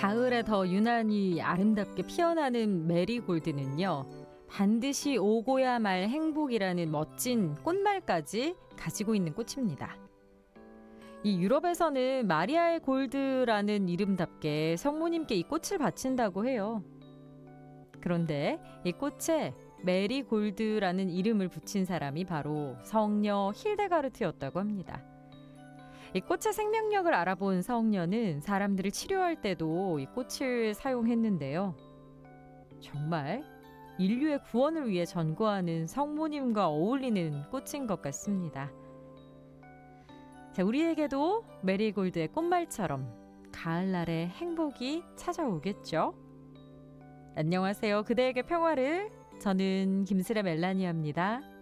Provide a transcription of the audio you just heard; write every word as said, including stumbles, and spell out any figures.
가을에 더 유난히 아름답게 피어나는 메리골드는요, 반드시 오고야 말 행복이라는 멋진 꽃말까지 가지고 있는 꽃입니다. 이 유럽에서는 마리알 골드라는 이름답게 성모님께 이 꽃을 바친다고 해요. 그런데 이 꽃에 메리골드라는 이름을 붙인 사람이 바로 성녀 힐데가르트였다고 합니다. 이 꽃의 생명력을 알아본 성녀는 사람들을 치료할 때도 이 꽃을 사용했는데요. 정말 인류의 구원을 위해 전거하는 성모님과 어울리는 꽃인 것 같습니다. 자, 우리에게도 메리골드의 꽃말처럼 가을날의 행복이 찾아오겠죠? 안녕하세요. 그대에게 평화를. 저는 김슬의 멜라니아입니다.